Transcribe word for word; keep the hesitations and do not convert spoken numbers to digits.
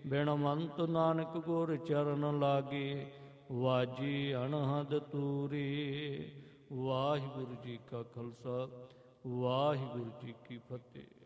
ਬਿਨ ਮੰਤ ਨਾਨਕ ਗੁਰ ਚਰਨ ਲਾਗੇ, ਵਾਜੀ ਅਣਹਦ ਤੂਰੀ। ਵਾਹਿਗੁਰੂ ਜੀ ਕਾ ਖਾਲਸਾ, ਵਾਹਿਗੁਰੂ ਜੀ ਕੀ ਫਤਿਹ।